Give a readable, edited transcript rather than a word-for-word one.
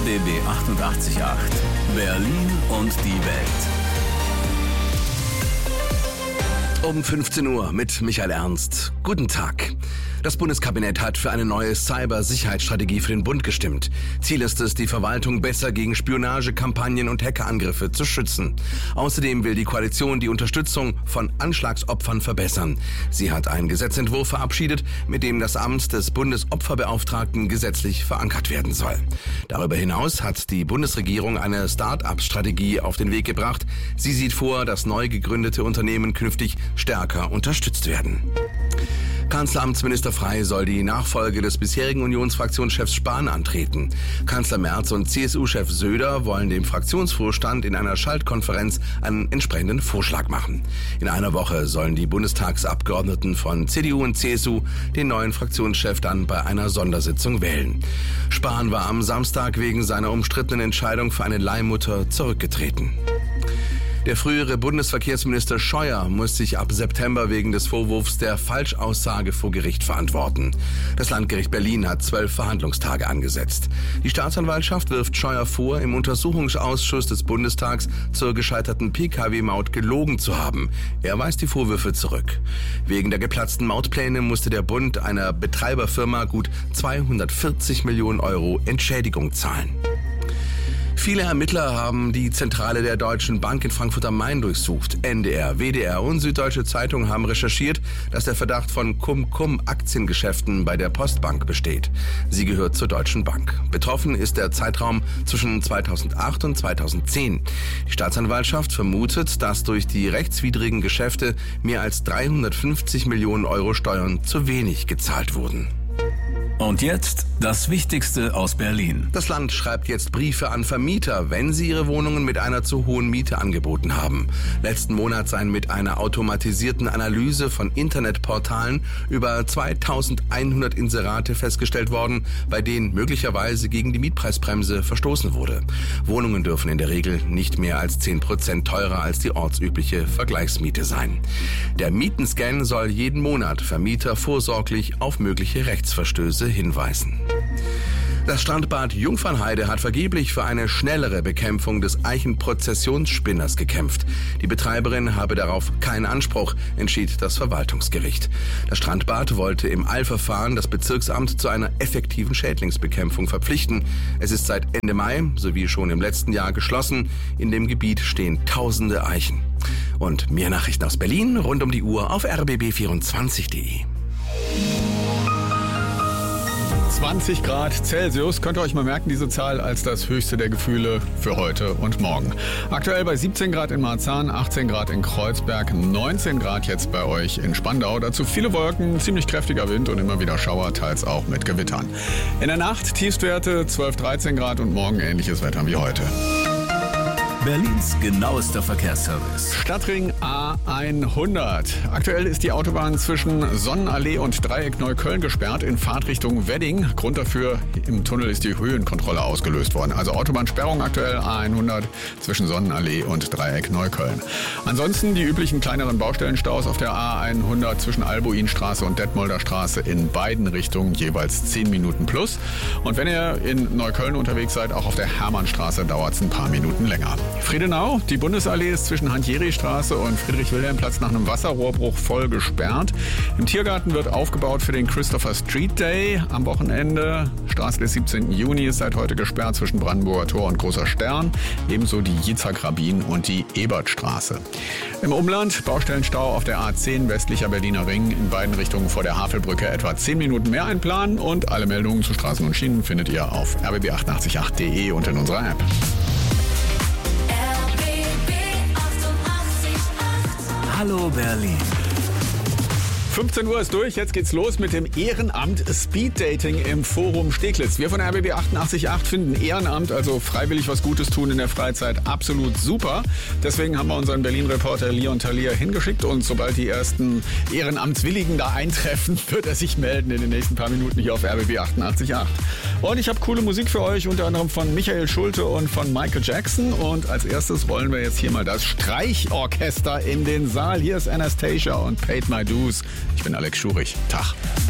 RBB 88.8 Berlin und die Welt. Um 15 Uhr mit Michael Ernst. Guten Tag. Das Bundeskabinett hat für eine neue Cybersicherheitsstrategie für den Bund gestimmt. Ziel ist es, die Verwaltung besser gegen Spionagekampagnen und Hackerangriffe zu schützen. Außerdem will die Koalition die Unterstützung von Anschlagsopfern verbessern. Sie hat einen Gesetzentwurf verabschiedet, mit dem das Amt des Bundesopferbeauftragten gesetzlich verankert werden soll. Darüber hinaus hat die Bundesregierung eine Start-up-Strategie auf den Weg gebracht. Sie sieht vor, dass neu gegründete Unternehmen künftig stärker unterstützt werden. Kanzleramtsminister Frey soll die Nachfolge des bisherigen Unionsfraktionschefs Spahn antreten. Kanzler Merz und CSU-Chef Söder wollen dem Fraktionsvorstand in einer Schaltkonferenz einen entsprechenden Vorschlag machen. In einer Woche sollen die Bundestagsabgeordneten von CDU und CSU den neuen Fraktionschef dann bei einer Sondersitzung wählen. Spahn war am Samstag wegen seiner umstrittenen Entscheidung für eine Leihmutter zurückgetreten. Der frühere Bundesverkehrsminister Scheuer muss sich ab September wegen des Vorwurfs der Falschaussage vor Gericht verantworten. Das Landgericht Berlin hat 12 Verhandlungstage angesetzt. Die Staatsanwaltschaft wirft Scheuer vor, im Untersuchungsausschuss des Bundestags zur gescheiterten Pkw-Maut gelogen zu haben. Er weist die Vorwürfe zurück. Wegen der geplatzten Mautpläne musste der Bund einer Betreiberfirma gut 240 Millionen Euro Entschädigung zahlen. Viele Ermittler haben die Zentrale der Deutschen Bank in Frankfurt am Main durchsucht. NDR, WDR und Süddeutsche Zeitung haben recherchiert, dass der Verdacht von Cum-Cum-Aktiengeschäften bei der Postbank besteht. Sie gehört zur Deutschen Bank. Betroffen ist der Zeitraum zwischen 2008 und 2010. Die Staatsanwaltschaft vermutet, dass durch die rechtswidrigen Geschäfte mehr als 350 Millionen Euro Steuern zu wenig gezahlt wurden. Und jetzt das Wichtigste aus Berlin. Das Land schreibt jetzt Briefe an Vermieter, wenn sie ihre Wohnungen mit einer zu hohen Miete angeboten haben. Letzten Monat seien mit einer automatisierten Analyse von Internetportalen über 2100 Inserate festgestellt worden, bei denen möglicherweise gegen die Mietpreisbremse verstoßen wurde. Wohnungen dürfen in der Regel nicht mehr als 10% teurer als die ortsübliche Vergleichsmiete sein. Der Mietenscan soll jeden Monat Vermieter vorsorglich auf mögliche Rechtsverstöße hinweisen. Das Strandbad Jungfernheide hat vergeblich für eine schnellere Bekämpfung des Eichenprozessionsspinners gekämpft. Die Betreiberin habe darauf keinen Anspruch, entschied das Verwaltungsgericht. Das Strandbad wollte im Eilverfahren das Bezirksamt zu einer effektiven Schädlingsbekämpfung verpflichten. Es ist seit Ende Mai sowie schon im letzten Jahr geschlossen. In dem Gebiet stehen tausende Eichen. Und mehr Nachrichten aus Berlin rund um die Uhr auf rbb24.de. 20 Grad Celsius, könnt ihr euch mal merken, diese Zahl als das höchste der Gefühle für heute und morgen. Aktuell bei 17 Grad in Marzahn, 18 Grad in Kreuzberg, 19 Grad jetzt bei euch in Spandau. Dazu viele Wolken, ziemlich kräftiger Wind und immer wieder Schauer, teils auch mit Gewittern. In der Nacht Tiefstwerte 12, 13 Grad und morgen ähnliches Wetter wie heute. Berlins genauester Verkehrsservice. Stadtring A100. Aktuell ist die Autobahn zwischen Sonnenallee und Dreieck Neukölln gesperrt in Fahrtrichtung Wedding. Grund dafür, im Tunnel ist die Höhenkontrolle ausgelöst worden. Also Autobahnsperrung aktuell A100 zwischen Sonnenallee und Dreieck Neukölln. Ansonsten die üblichen kleineren Baustellenstaus auf der A100 zwischen Albuinstraße und Detmolder Straße in beiden Richtungen jeweils 10 Minuten plus. Und wenn ihr in Neukölln unterwegs seid, auch auf der Hermannstraße dauert es ein paar Minuten länger. Friedenau, die Bundesallee ist zwischen Hans-Jeri-Straße und Friedrich-Wilhelm-Platz nach einem Wasserrohrbruch voll gesperrt. Im Tiergarten wird aufgebaut für den Christopher Street Day am Wochenende. Straße des 17. Juni ist seit heute gesperrt zwischen Brandenburger Tor und Großer Stern. Ebenso die Jitzak-Rabin und die Ebertstraße. Im Umland Baustellenstau auf der A10 westlicher Berliner Ring in beiden Richtungen vor der Havelbrücke etwa 10 Minuten mehr einplanen. Und alle Meldungen zu Straßen und Schienen findet ihr auf rbb888.de und in unserer App. Hallo Berlin. 15 Uhr ist durch, jetzt geht's los mit dem Ehrenamt Speeddating im Forum Steglitz. Wir von RBB 88.8 finden Ehrenamt, also freiwillig was Gutes tun in der Freizeit, absolut super. Deswegen haben wir unseren Berlin-Reporter Leon Thalia hingeschickt und sobald die ersten Ehrenamtswilligen da eintreffen, wird er sich melden in den nächsten paar Minuten hier auf RBB 88.8. Und ich habe coole Musik für euch, unter anderem von Michael Schulte und von Michael Jackson. Und als erstes rollen wir jetzt hier mal das Streichorchester in den Saal. Hier ist Anastasia und Paid My Dues. Ich bin Alex Schurich. Tag.